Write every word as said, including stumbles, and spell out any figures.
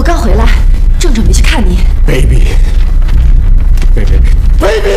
刚回来，正准备去看你。 baby，baby，baby。